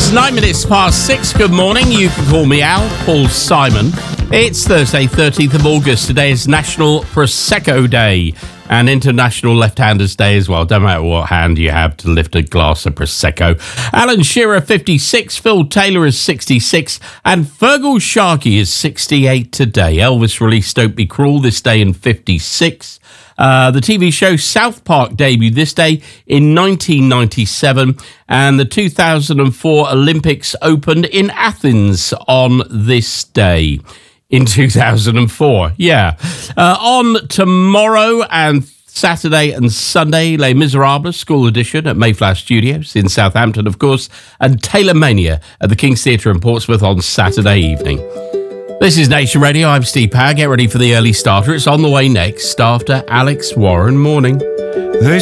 It's 9 minutes past 6. Good morning. You can call me Al, Paul Simon. It's Thursday, 13th of August. Today is National Prosecco Day and International Left-Handers Day as well. Don't matter what hand you have to lift a glass of Prosecco. Alan Shearer, 56. Phil Taylor is 66. And Fergal Sharkey is 68 today. Elvis released Don't Be Cruel this day in 56. The TV show South Park debuted this day in 1997, and the 2004 Olympics opened in Athens on this day in 2004. Yeah. On tomorrow and Saturday and Sunday, Les Miserables School Edition at Mayflower Studios in Southampton, of course, and Taylor Mania at the King's Theatre in Portsmouth on Saturday evening. This is Nation Radio. I'm Steve Power. Get ready for the early starter. It's on the way next after Alex Warren. Morning.